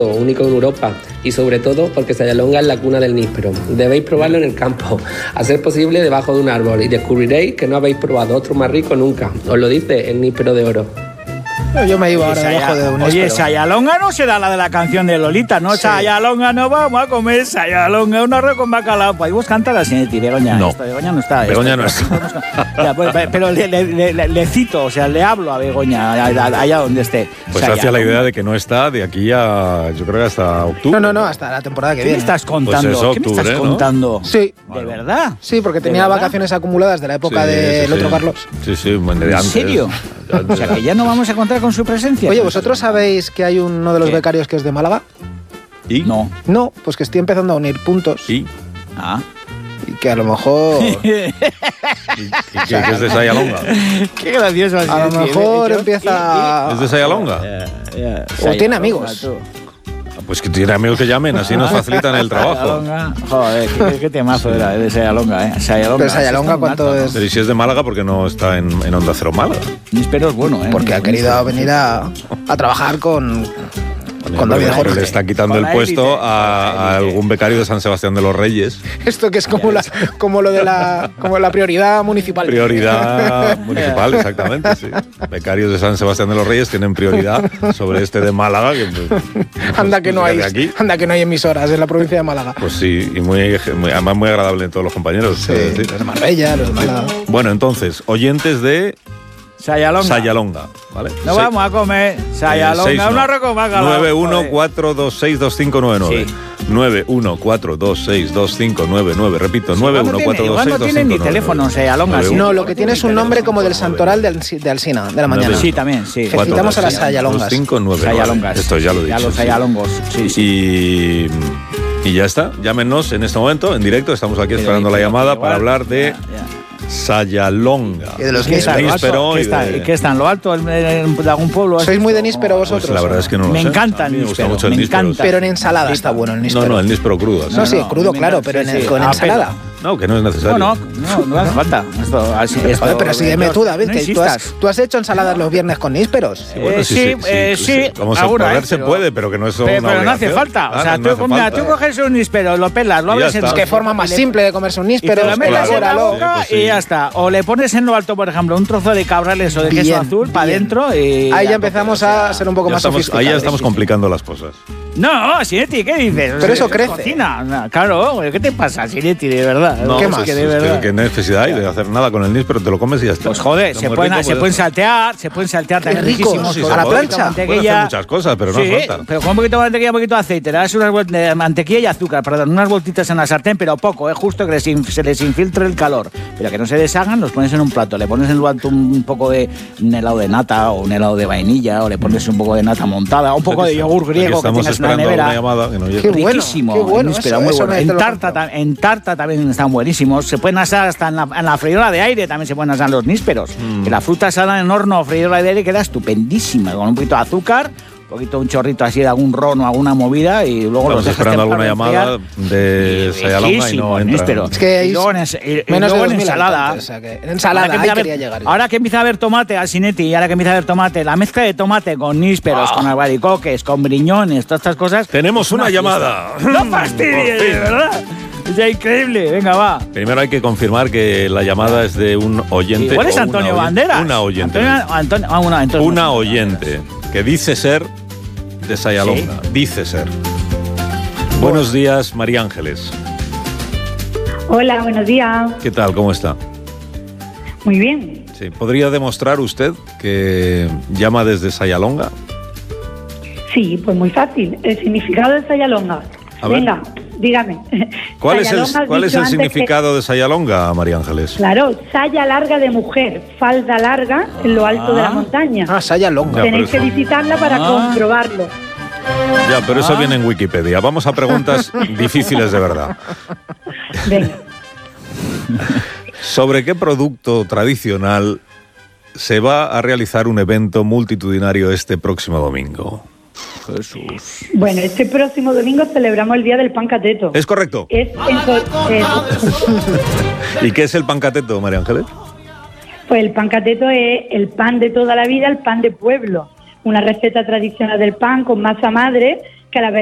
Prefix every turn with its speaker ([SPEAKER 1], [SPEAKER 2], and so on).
[SPEAKER 1] único en Europa, y sobre todo porque Sayalonga es la cuna del níspero. Debéis probarlo en el campo, a ser posible debajo de un árbol, y descubriréis que no habéis probado otro más rico nunca. Os lo dice el níspero de oro.
[SPEAKER 2] Yo me iba ahora debajo de un níspero.
[SPEAKER 3] Oye, Sayalonga no será la de la canción de Lolita, ¿no? Sí. Sayalonga, no vamos a comer Sayalonga, un arroz con bacalao. Pues vos canta la señorita Begoña.
[SPEAKER 4] No.
[SPEAKER 3] Begoña no está.
[SPEAKER 4] Begoña no está.
[SPEAKER 3] Ya, pues, pero le cito, o sea, le hablo a Begoña, allá donde esté.
[SPEAKER 4] Pues hacia la idea de que no está de aquí a, yo creo que hasta octubre.
[SPEAKER 2] No, hasta la temporada que viene.
[SPEAKER 3] ¿Qué me estás contando?
[SPEAKER 4] Pues eso,
[SPEAKER 3] ¿Qué me estás contando?
[SPEAKER 2] Sí.
[SPEAKER 3] ¿De verdad?
[SPEAKER 2] Sí, porque tenía vacaciones acumuladas de la época del otro Carlos.
[SPEAKER 4] Sí, de antes.
[SPEAKER 3] ¿En serio? O sea, que ya no vamos a contar con su presencia.
[SPEAKER 2] Oye, ¿vosotros sabéis que hay uno de los becarios que es de Málaga?
[SPEAKER 4] ¿Y?
[SPEAKER 2] No, pues que estoy empezando a unir puntos.
[SPEAKER 4] ¿Y?
[SPEAKER 2] Y que a lo mejor...
[SPEAKER 4] ¿Y que es de Sayalonga?
[SPEAKER 3] Qué gracioso.
[SPEAKER 2] A lo mejor empieza...
[SPEAKER 4] ¿Es de Sayalonga?
[SPEAKER 2] O tiene amigos.
[SPEAKER 4] Pues que tiene amigos que llamen, así nos facilitan el trabajo.
[SPEAKER 3] Joder, qué temazo era de Sayalonga, ¿eh?
[SPEAKER 2] Pero Sayalonga, ¿cuánto es?
[SPEAKER 4] Pero si es de Málaga, ¿por qué no está en Onda Cero Málaga?
[SPEAKER 3] Níspero es bueno, ¿eh?
[SPEAKER 2] Porque ha querido venir a trabajar con David Jorge.
[SPEAKER 4] Le está quitando el puesto a algún becario de San Sebastián de los Reyes.
[SPEAKER 2] Esto que es como lo de la prioridad municipal.
[SPEAKER 4] Prioridad municipal, exactamente, sí. Becarios de San Sebastián de los Reyes tienen prioridad sobre este de Málaga. Que,
[SPEAKER 2] anda que no hay emisoras en la provincia de Málaga.
[SPEAKER 4] Pues sí, y además muy agradable en todos los compañeros.
[SPEAKER 2] Sí, los de Marbella, los de Málaga.
[SPEAKER 4] Bueno, entonces, oyentes de... Sayalonga, ¿vale?
[SPEAKER 3] No vamos a comer Sayalonga, una arroz con bacalao.
[SPEAKER 4] 914262599. Sí. 914262599. Repito, 914262599.
[SPEAKER 3] No tienen ni teléfono Sayalonga.
[SPEAKER 2] No, lo que tiene es un nombre como del santoral de Alsina, de la mañana.
[SPEAKER 3] Sí, también, sí.
[SPEAKER 2] Felicitamos a las Sayalongas.
[SPEAKER 3] Sayalongas.
[SPEAKER 4] Esto ya lo he dicho.
[SPEAKER 3] A los Sayalongos, sí.
[SPEAKER 4] Y ya está, llámenos en este momento, en directo. Estamos aquí esperando la llamada para hablar de... Sayalonga.
[SPEAKER 2] ¿Y de los
[SPEAKER 4] níspero?
[SPEAKER 3] ¿Qué está en lo alto de algún pueblo?
[SPEAKER 2] ¿Sois muy de níspero vosotros?
[SPEAKER 4] Pues la verdad es que no lo sé.
[SPEAKER 3] Me encanta el níspero.
[SPEAKER 4] Me gusta mucho el níspero.
[SPEAKER 2] Pero en ensalada está bueno el níspero.
[SPEAKER 4] No, el níspero crudo.
[SPEAKER 2] No, sí, crudo, claro, pero con ensalada.
[SPEAKER 4] No, que no es necesario.
[SPEAKER 3] No hace falta.
[SPEAKER 2] Joder, pero si dime tú, David, que tú has hecho ensaladas los viernes con nísperos.
[SPEAKER 3] Sí.
[SPEAKER 4] Como se puede, pero que no es una obligación.
[SPEAKER 3] Pero no hace falta. O sea, tú coges un níspero, lo pelas, lo abres en...
[SPEAKER 2] Es que forma más simple de comerse un níspero.
[SPEAKER 3] Lo metes en la boca y ya está. O le pones en lo alto, por ejemplo, un trozo de cabrales o de queso azul para adentro y...
[SPEAKER 2] Ahí ya empezamos a ser un poco más sofisticados.
[SPEAKER 4] Ahí ya estamos complicando las cosas.
[SPEAKER 3] No, Sinetti, ¿qué dices?
[SPEAKER 2] Pero eso crece.
[SPEAKER 3] Cocina. Claro, ¿qué te pasa, Sinetti, de verdad?
[SPEAKER 4] No,
[SPEAKER 2] ¿qué más?
[SPEAKER 4] Que necesidad hay de hacer nada con el níspero, te lo comes y ya está.
[SPEAKER 3] Pues joder, se pueden saltear también riquísimos.
[SPEAKER 2] A la plancha.
[SPEAKER 4] Puedes hacer muchas cosas, pero no hace falta.
[SPEAKER 3] Pero con un poquito de mantequilla, un poquito de aceite, le das unas de mantequilla y azúcar, unas vueltitas en la sartén, pero poco, justo que se les infiltre el calor. Pero que no se deshagan, los pones en un plato, le pones en lo alto un poco de un helado de nata o un helado de vainilla, o le pones un poco de nata montada, un poco de yogur griego que tengas en la nevera.
[SPEAKER 4] Qué
[SPEAKER 3] riquísimo.
[SPEAKER 2] Qué bueno.
[SPEAKER 3] Pero muy bueno. En tarta también están buenísimos. Se pueden asar hasta en la freidora de aire, también se pueden asar los nísperos. Que la fruta asada en horno o freidora de aire queda estupendísima, con un poquito de azúcar, un chorrito así de algún ron o alguna movida y luego
[SPEAKER 4] los dejas esperando alguna llamada de Sayalonga y no entra.
[SPEAKER 2] Es que hay menos de 2.000
[SPEAKER 3] ensalada.
[SPEAKER 2] O sea que en ensalada ahí quería llegar.
[SPEAKER 3] Ahora que empieza a haber tomate, Alsinetti, y ahora que empieza a haber tomate, la mezcla de tomate con nísperos, con albaricoques, con briñones, todas estas cosas...
[SPEAKER 4] Tenemos una llamada.
[SPEAKER 3] ¡No fastidies, de verdad! Es ya increíble, venga, va.
[SPEAKER 4] Primero hay que confirmar que la llamada es de un oyente.
[SPEAKER 3] Igual es Antonio Banderas.
[SPEAKER 4] Una oyente. Una oyente que dice ser de Sayalonga. ¿Sí? Dice ser. Buenos días, María Ángeles.
[SPEAKER 5] Hola, buenos días.
[SPEAKER 4] ¿Qué tal? ¿Cómo está?
[SPEAKER 5] Muy bien.
[SPEAKER 4] Sí. ¿Podría demostrar usted que llama desde Sayalonga?
[SPEAKER 5] Sí, pues muy fácil. El significado de Sayalonga. Venga, dígame.
[SPEAKER 4] ¿Cuál es el significado de Sayalonga, María Ángeles?
[SPEAKER 5] Claro, saya larga de mujer, falda larga en lo alto de la montaña.
[SPEAKER 2] Sayalonga.
[SPEAKER 5] Tenéis que visitarla para comprobarlo.
[SPEAKER 4] Ya, pero eso viene en Wikipedia. Vamos a preguntas difíciles de verdad.
[SPEAKER 5] Venga.
[SPEAKER 4] ¿Sobre qué producto tradicional se va a realizar un evento multitudinario este próximo domingo?
[SPEAKER 3] Jesús.
[SPEAKER 5] Bueno, este próximo domingo celebramos el Día del Pan Cateto.
[SPEAKER 4] ¿Es correcto? ¿Y qué es el pan cateto, María Ángeles?
[SPEAKER 5] Pues el pan cateto es el pan de toda la vida, el pan de pueblo. Una receta tradicional del pan con masa madre que la